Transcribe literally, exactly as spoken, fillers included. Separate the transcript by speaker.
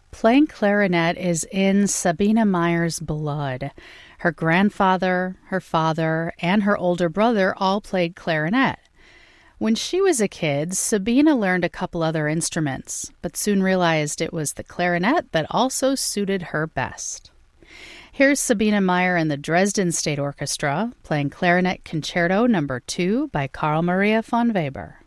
Speaker 1: Playing clarinet is in Sabine Meyer's blood. Her grandfather, her father, and her older brother all played clarinet. When she was a kid, Sabine learned a couple other instruments, but soon realized it was the clarinet that also suited her best. Here's Sabine Meyer and the Dresden State Orchestra playing Clarinet Concerto number two by Carl Maria von Weber.